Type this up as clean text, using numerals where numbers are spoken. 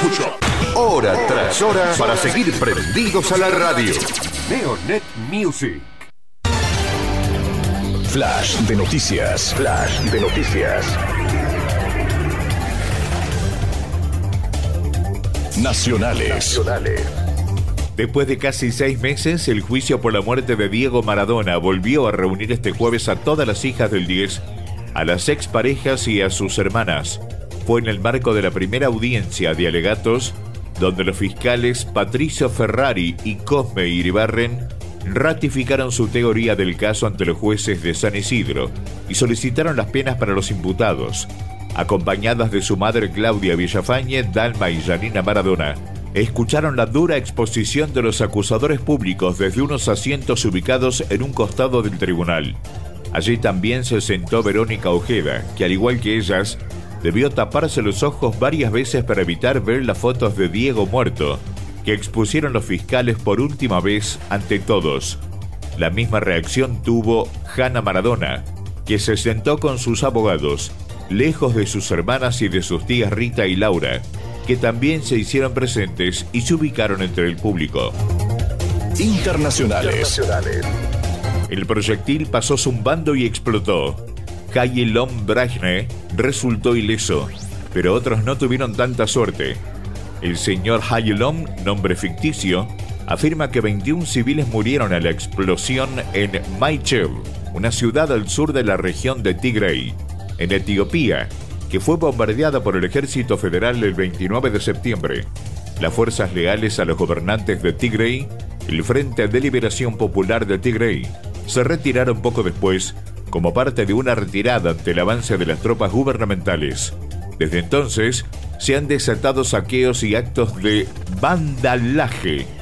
escucha. Hora tras hora para seguir prendidos a la radio. Neonet Music. Flash de noticias. Flash de noticias. Nacionales. Después de casi 6 meses, el juicio por la muerte de Diego Maradona volvió a reunir este jueves a todas las hijas del 10, a las exparejas y a sus hermanas. Fue en el marco de la primera audiencia de alegatos, donde los fiscales Patricio Ferrari y Cosme Iribarren ratificaron su teoría del caso ante los jueces de San Isidro y solicitaron las penas para los imputados. Acompañadas de su madre Claudia Villafañe, Dalma y Janina Maradona, escucharon la dura exposición de los acusadores públicos desde unos asientos ubicados en un costado del tribunal. Allí también se sentó Verónica Ojeda, que al igual que ellas, debió taparse los ojos varias veces para evitar ver las fotos de Diego muerto, que expusieron los fiscales por última vez ante todos. La misma reacción tuvo Hanna Maradona, que se sentó con sus abogados, lejos de sus hermanas y de sus tías Rita y Laura, que también se hicieron presentes y se ubicaron entre el público. Internacionales. El proyectil pasó zumbando y explotó. Haye Lom Brajne resultó ileso, pero otros no tuvieron tanta suerte. El señor Haye Lom, nombre ficticio, afirma que 21 civiles murieron a la explosión en Maichev, una ciudad al sur de la región de Tigray, en Etiopía, que fue bombardeada por el ejército federal el 29 de septiembre. Las fuerzas leales a los gobernantes de Tigray, el Frente de Liberación Popular de Tigray, se retiraron poco después como parte de una retirada ante el avance de las tropas gubernamentales. Desde entonces, se han desatado saqueos y actos de vandalaje